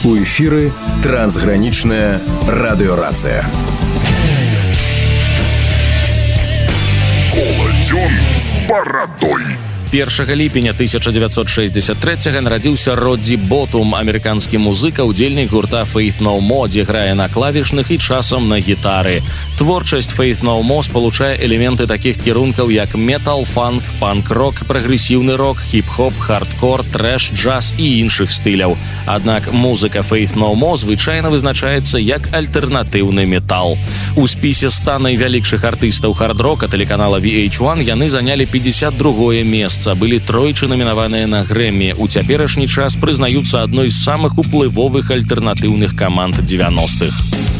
У эфіры трансгранічная радыёрацыя. Коладзён з барадой. 1 ліпеня 1963 нарадзіўся Роддзі Ботум, амерыканскі музыка, удзельнік гурта Faith No More, дзе грае на клавішных і часам на гітары. Творчасць Faith No More спалучае элементы такіх кірункаў, як метал, фанк, панк-рок, прагрэсіўны рок, хіп-хоп, хардкор, трэш, джаз і іншых стыляў. Аднак музыка Faith No More звычайна вызначаецца як альтэрнатыўны метал. У спісе 100 найвялікшых артыстаў хард-рока тэлеканала VH1 яны занялі 52-е месца. Былі тройчы намінаваныя на Грэмі. У цяперашні час прызнаюцца адной з самых уплывовых альтэрнатыўных каманд 90-х.